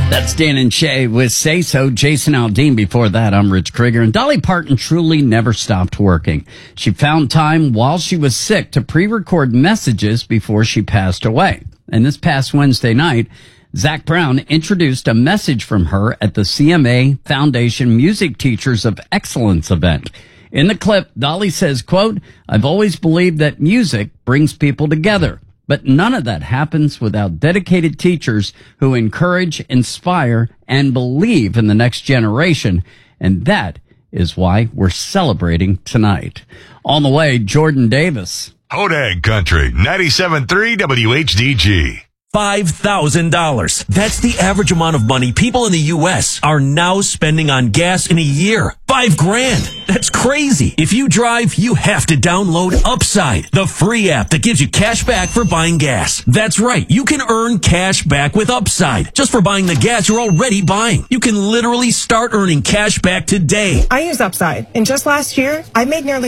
That's Dan and Shay with Say So. Jason Aldean before that. I'm Rich Krieger. And Dolly Parton truly never stopped working. She found time while she was sick to pre-record messages before she passed away. And this past Wednesday night, Zach Brown introduced a message from her at the CMA Foundation Music Teachers of Excellence event. In the clip, Dolly says, quote, "I've always believed that music brings people together. But none of that happens without dedicated teachers who encourage, inspire, and believe in the next generation. And that is why we're celebrating tonight." On the way, Jordan Davis. Hodag Country, 97.3 WHDG. $5,000. That's the average amount of money people in the U.S. are now spending on gas in a year. $5,000. That's crazy. If you drive, you have to download Upside, the free app that gives you cash back for buying gas. That's right. You can earn cash back with Upside just for buying the gas you're already buying. You can literally start earning cash back today. I use Upside, and just last year, I made nearly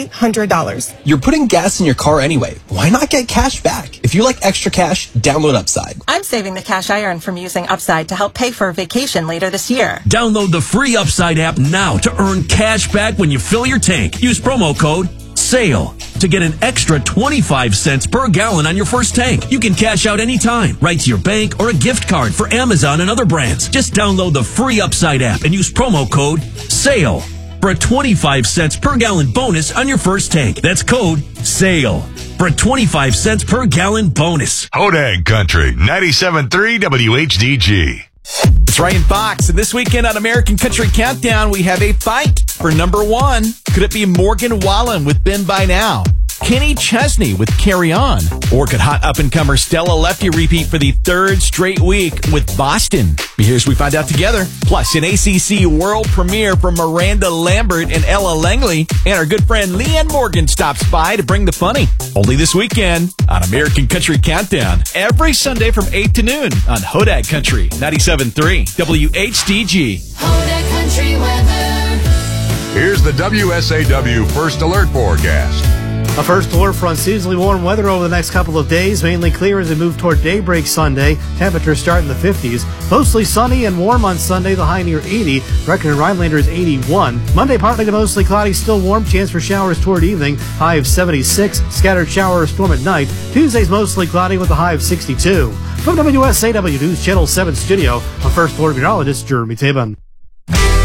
$300. You're putting gas in your car anyway. Why not get cash back? If you like extra cash, download Upside. I'm saving the cash I earn from using Upside to help pay for a vacation later this year. Download the free Upside app now to earn cash back when you fill your tank. Use promo code SALE to get an extra 25 cents per gallon on your first tank. You can cash out anytime, right to your bank or a gift card for Amazon and other brands. Just download the free Upside app and use promo code SALE for a 25 cents per gallon bonus on your first tank. That's code SALE for a 25 cents per gallon bonus. Hodag Country, 97.3 WHDG. It's Ryan Fox, and this weekend on American Country Countdown, we have a fight for number one. Could it be Morgan Wallen with Been By Now? Kenny Chesney with Carry On? Or could hot up-and-comer Stella Lefty repeat for the third straight week with Boston? Here's we find out together. Plus, an ACC world premiere from Miranda Lambert and Ella Langley. And our good friend Leanne Morgan stops by to bring the funny. Only this weekend on American Country Countdown. Every Sunday from 8 to noon on Hodag Country, 97.3 WHDG. Hodag Country weather. Here's the WSAW First Alert forecast. A first alert for unseasonably warm weather over the next couple of days, mainly clear as we move toward daybreak Sunday. Temperatures start in the 50s. Mostly sunny and warm on Sunday, the high near 80. Record in Rhinelander is 81. Monday, partly to mostly cloudy, still warm. Chance for showers toward evening, high of 76. Scattered shower or storm at night. Tuesday's mostly cloudy with a high of 62. From WSAW News Channel 7 studio, I'm First Alert meteorologist Jeremy Taban.